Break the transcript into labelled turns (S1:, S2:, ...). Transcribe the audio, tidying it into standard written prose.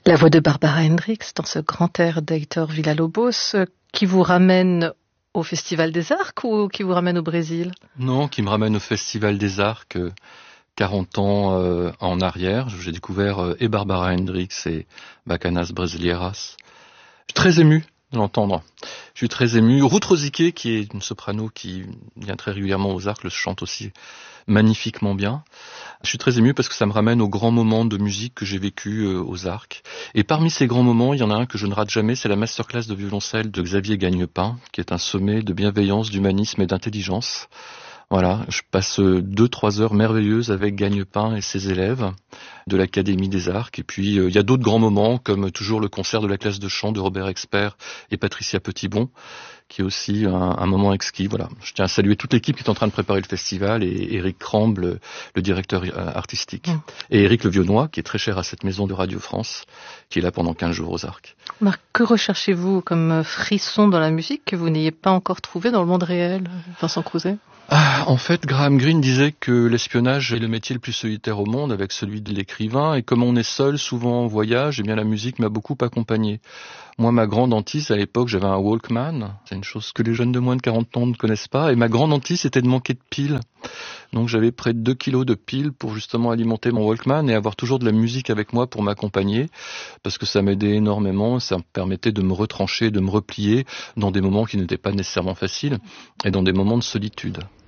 S1: La voix de Barbara Hendricks dans ce grand air d'Hector Villa-Lobos qui vous ramène au Festival des Arcs ou qui vous ramène au Brésil?
S2: Non, qui me ramène au Festival des Arcs 40 ans en arrière. J'ai découvert et Barbara Hendricks et Bacanas Brasileiras. Je suis très ému de l'entendre. Je suis très ému. Ruth Rosiquet, qui est une soprano qui vient très régulièrement aux Arcs, le chante aussi magnifiquement bien. Je suis très ému parce que ça me ramène aux grands moments de musique que j'ai vécu aux Arcs. Et parmi ces grands moments, il y en a un que je ne rate jamais, c'est la masterclass de violoncelle de Xavier Gagnepin, qui est un sommet de bienveillance, d'humanisme et d'intelligence. Voilà, je passe 2-3 heures merveilleuses avec Gagnepin et ses élèves de l'Académie des Arcs. Et puis, il y a d'autres grands moments, comme toujours le concert de la classe de chant de Robert Expert et Patricia Petitbon, qui est aussi un moment exquis. Voilà, je tiens à saluer toute l'équipe qui est en train de préparer le festival, et Éric Cramble, le directeur artistique, et Éric Le Vionnois, qui est très cher à cette maison de Radio France, qui est là pendant 15 jours aux Arcs.
S1: Marc, que recherchez-vous comme frisson dans la musique que vous n'ayez pas encore trouvé dans le monde réel, Vincent Crouzet?
S2: En fait, Graham Greene disait que l'espionnage est le métier le plus solitaire au monde, avec celui de l'écrivain, et comme on est seul, souvent en voyage, eh bien la musique m'a beaucoup accompagné. Moi, ma grande hantise, à l'époque, j'avais un Walkman. C'est une chose que les jeunes de moins de 40 ans ne connaissent pas. Et ma grande hantise, c'était de manquer de piles. Donc, j'avais près de 2 kilos de piles pour justement alimenter mon Walkman et avoir toujours de la musique avec moi pour m'accompagner. Parce que ça m'aidait énormément. Ça me permettait de me retrancher, de me replier dans des moments qui n'étaient pas nécessairement faciles et dans des moments de solitude.